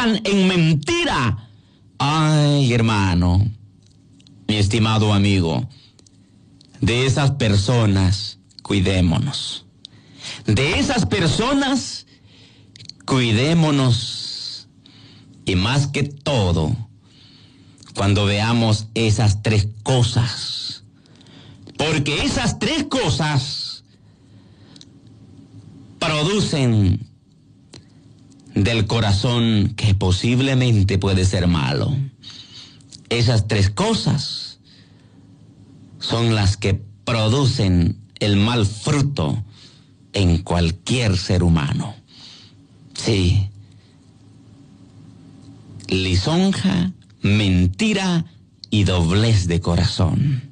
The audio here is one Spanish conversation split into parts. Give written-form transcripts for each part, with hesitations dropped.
edifican en mentira. Ay, hermano, mi estimado amigo, de esas personas cuidémonos. De esas personas cuidémonos. Y más que todo, cuando veamos esas tres cosas. Porque esas tres cosas producen del corazón que posiblemente puede ser malo. Esas tres cosas son las que producen el mal fruto en cualquier ser humano. Sí. Lisonja, mentira y doblez de corazón.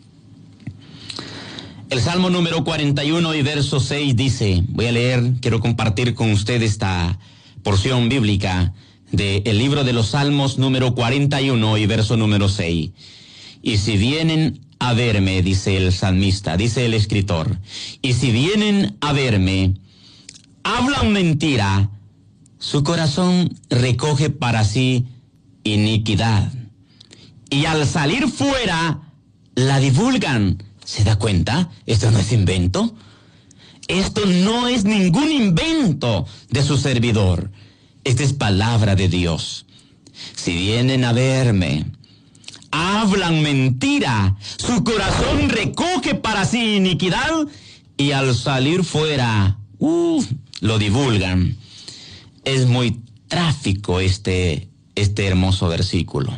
El Salmo número 41 y verso 6 dice, voy a leer, quiero compartir con usted esta porción bíblica del libro de los Salmos número 41 y verso número 6. Y si vienen a verme, dice el salmista, dice el escritor, y si vienen a verme, hablan mentira, su corazón recoge para sí iniquidad, y al salir fuera, la divulgan. ¿Se da cuenta? Esto no es invento. Esto no es ningún invento de su servidor. Esta es palabra de Dios. Si vienen a verme, hablan mentira, su corazón recoge para sí iniquidad, y al salir fuera, lo divulgan. Es muy trágico este hermoso versículo.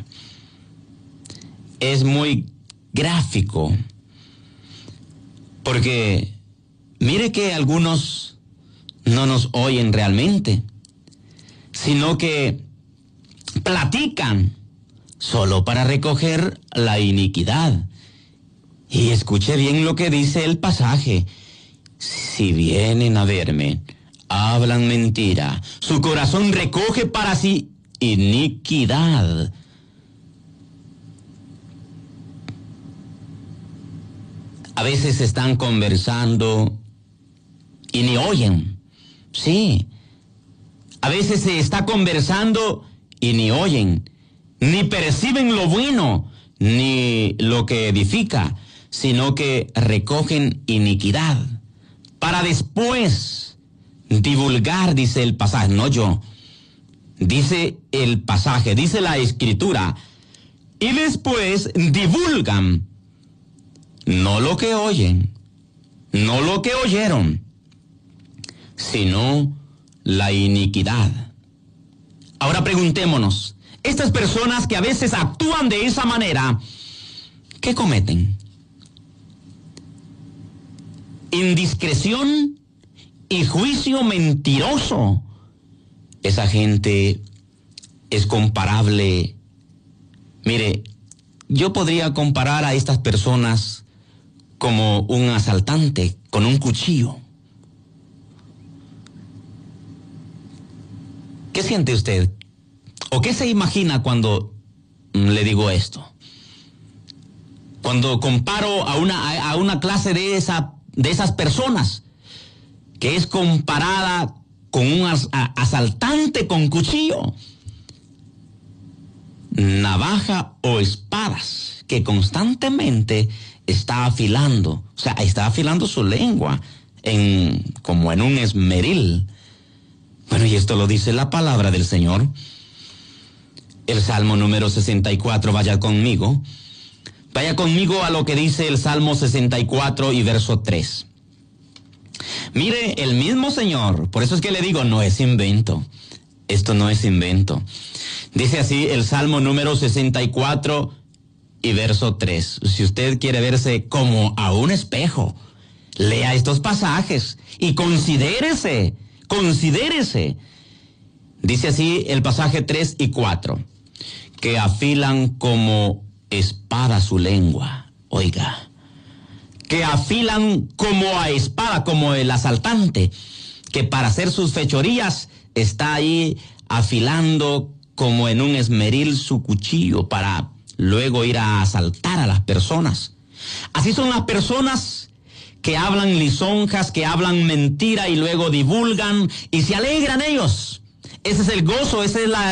Es muy gráfico. Porque mire que algunos no nos oyen realmente, sino que platican solo para recoger la iniquidad. Y escuche bien lo que dice el pasaje. Si vienen a verme, hablan mentira, su corazón recoge para sí iniquidad. A veces están conversando y ni oyen. Sí. A veces se está conversando y ni oyen, ni perciben lo bueno, ni lo que edifica, sino que recogen iniquidad para después divulgar, dice el pasaje, no yo. Dice el pasaje, dice la escritura, y después divulgan. No lo que oyen, no lo que oyeron, sino la iniquidad. Ahora preguntémonos, estas personas que a veces actúan de esa manera, ¿qué cometen? Indiscreción y juicio mentiroso. Esa gente es comparable. Mire, yo podría comparar a estas personas como un asaltante con un cuchillo. ¿Qué siente usted? ¿O qué se imagina cuando le digo esto? Cuando comparo a una clase de esas personas que es comparada con un asaltante con cuchillo, navaja o espadas que constantemente está afilando, o sea, está afilando su lengua como en un esmeril. Bueno, y esto lo dice la palabra del Señor. El Salmo número 64, vaya conmigo a lo que dice el Salmo 64 y verso 3. Mire, el mismo Señor, por eso es que le digo, no es invento, esto no es invento. Dice así el Salmo número 64 y verso 3. Si usted quiere verse como a un espejo, lea estos pasajes y considérese. Dice así el pasaje 3 y 4, que afilan como espada su lengua. Oiga, que afilan como a espada, como el asaltante, que para hacer sus fechorías está ahí afilando como en un esmeril su cuchillo para luego ir a asaltar a las personas. Así son las personas que hablan lisonjas, que hablan mentira y luego divulgan y se alegran ellos. Ese es el gozo, esa es la